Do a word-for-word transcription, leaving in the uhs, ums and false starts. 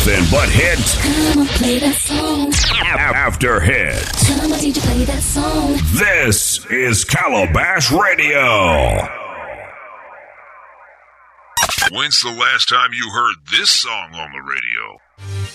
Nothing but hits. Come on, play that song. After hits. Tell my D J play that song. This is Calabash Radio. When's the last time you heard this song on the radio?